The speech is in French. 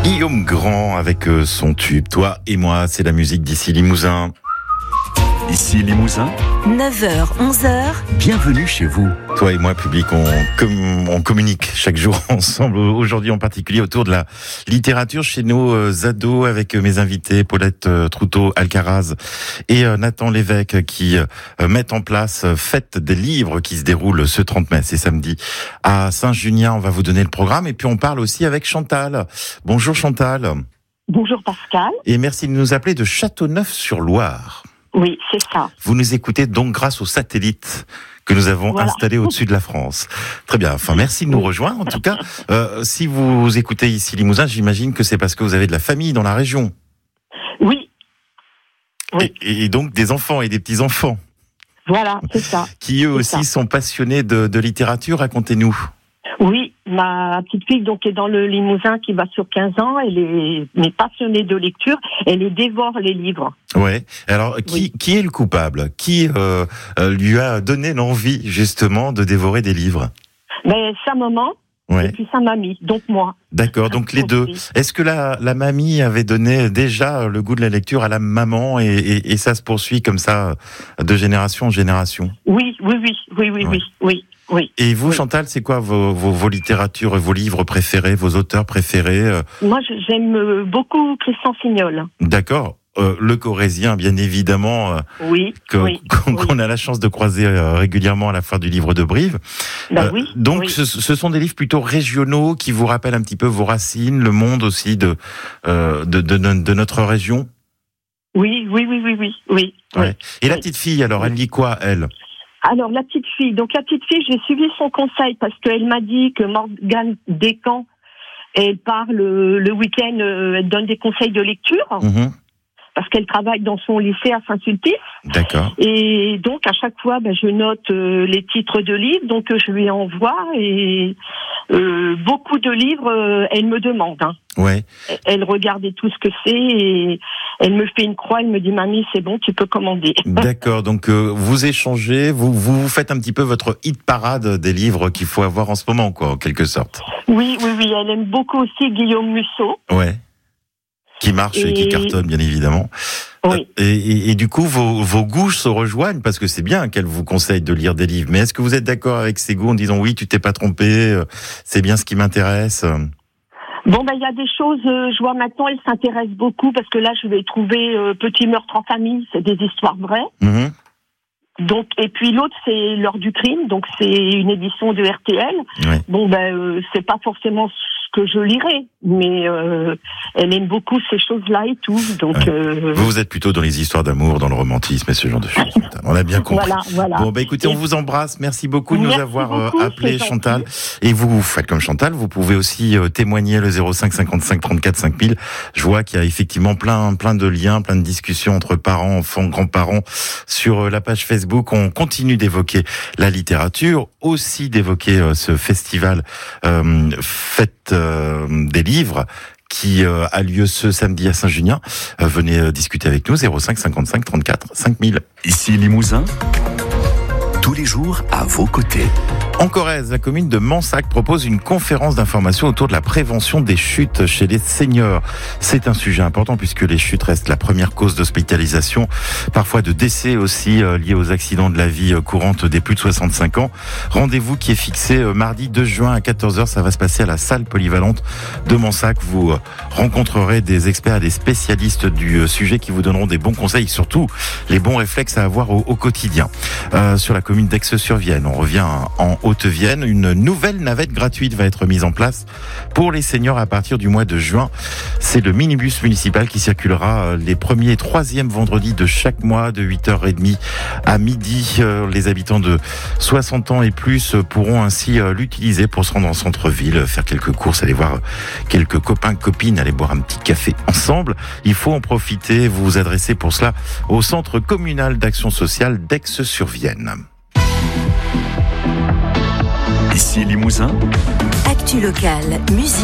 Guillaume Grand avec son tube. Toi et moi, c'est la musique d'ici Limousin. Ici Limousin, 9h, 11h. bienvenue chez vous. Toi et moi, public, on communique chaque jour ensemble. Aujourd'hui, en particulier, autour de la littérature chez nos ados, avec mes invités, Paulette Troutot-Alcaraz et Nathan Lévesque, qui mettent en place Fête des livres qui se déroule ce 30 mai, c'est samedi, à Saint-Junien. On va vous donner le programme. Et puis, on parle aussi avec Chantal. Bonjour Chantal. Bonjour Pascal. Et merci de nous appeler de Châteauneuf-sur-Loire. Oui, c'est ça. Vous nous écoutez donc grâce au satellite que nous avons installé au-dessus de la France. Très bien. Enfin, merci de nous rejoindre. En tout cas, si vous écoutez ici Limousin, j'imagine que c'est parce que vous avez de la famille dans la région. Oui. Oui. Et donc des enfants et des petits-enfants. Voilà, c'est ça. Qui eux aussi sont passionnés de littérature. Racontez-nous. Oui, ma petite fille donc est dans le Limousin qui va sur 15 ans. Elle est passionnée de lecture. Elle dévore les livres. Ouais. Alors, qui est le coupable? Qui lui a donné l'envie justement de dévorer des livres? Mais sa maman. Ouais. Et puis sa mamie, donc moi. D'accord, donc les deux. Est-ce que la mamie avait donné déjà le goût de la lecture à la maman et ça se poursuit comme ça de génération en génération? Oui. Et vous, Chantal, c'est quoi vos littératures, vos livres préférés, vos auteurs préférés? Moi, j'aime beaucoup Christian Signol. D'accord. Le Corrézien, bien évidemment, qu'on a la chance de croiser régulièrement à la foire du livre de Brive. Donc, ce sont des livres plutôt régionaux qui vous rappellent un petit peu vos racines, le monde aussi de notre région. Oui. Ouais. Et la petite fille, alors, elle lit quoi, elle? Alors, la petite fille, j'ai suivi son conseil parce qu'elle m'a dit que Morgane Descamps, elle part le week-end, elle donne des conseils de lecture. Mm-hmm. Parce qu'elle travaille dans son lycée à Saint-Sulpice. D'accord. Et donc, à chaque fois, je note les titres de livres, donc je lui envoie, et beaucoup de livres, elle me demande. Hein. Ouais. Elle regardait tout ce que c'est, et elle me fait une croix, elle me dit, mamie, c'est bon, tu peux commander. D'accord, donc vous échangez, vous faites un petit peu votre hit parade des livres qu'il faut avoir en ce moment, quoi, en quelque sorte. Oui, elle aime beaucoup aussi Guillaume Musso. Ouais. Qui marche et qui cartonne, bien évidemment. Oui. Et du coup, vos goûts se rejoignent, parce que c'est bien qu'elle vous conseille de lire des livres. Mais est-ce que vous êtes d'accord avec ses goûts en disant oui, tu t'es pas trompé, c'est bien ce qui m'intéresse? Bon, il y a des choses, je vois maintenant, elle s'intéresse beaucoup, parce que là, je vais trouver Petit meurtre en famille, c'est des histoires vraies. Mm-hmm. Donc, et puis l'autre, c'est L'heure du crime, donc c'est une édition de RTL. Oui. Bon, c'est pas forcément ce que je lirai, mais elle aime beaucoup ces choses-là et tout. Donc, vous êtes plutôt dans les histoires d'amour, dans le romantisme et ce genre de choses. On a bien compris. Voilà. Bon, écoutez, on vous embrasse. Merci beaucoup de nous avoir appelé, Chantal. Et vous faites comme Chantal, vous pouvez aussi témoigner le 05 55 34 5000. Je vois qu'il y a effectivement plein de liens, plein de discussions entre parents, enfants, grands-parents sur la page Facebook. On continue d'évoquer la littérature, aussi d'évoquer ce festival Fête des livres qui a lieu ce samedi à Saint-Junien. Venez discuter avec nous, 05 55 34 5000. Ici Limousin, tous les jours à vos côtés. En Corrèze, la commune de Mansac propose une conférence d'information autour de la prévention des chutes chez les seniors. C'est un sujet important puisque les chutes restent la première cause d'hospitalisation, parfois de décès aussi liés aux accidents de la vie courante des plus de 65 ans. Rendez-vous qui est fixé mardi 2 juin à 14h. Ça va se passer à la salle polyvalente de Mansac. Vous rencontrerez des experts et des spécialistes du sujet qui vous donneront des bons conseils, surtout les bons réflexes à avoir au quotidien. Sur la commune d'Aix-sur-Vienne, on revient en Haute-Vienne, une nouvelle navette gratuite va être mise en place pour les seniors à partir du mois de juin. C'est le minibus municipal qui circulera les premiers et troisièmes vendredis de chaque mois de 8h30 à midi. Les habitants de 60 ans et plus pourront ainsi l'utiliser pour se rendre en centre-ville, faire quelques courses, aller voir quelques copains, copines, aller boire un petit café ensemble. Il faut en profiter, vous vous adressez pour cela au centre communal d'action sociale d'Aix-sur-Vienne. Ici Limousin, Actu locale, musique.